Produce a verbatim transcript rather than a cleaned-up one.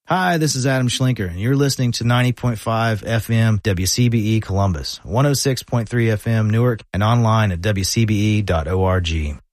Hi, this is Adam Schlinker, and you're listening to ninety point five F M W C B E Columbus, one oh six point three F M Newark, and online at W C B E dot org.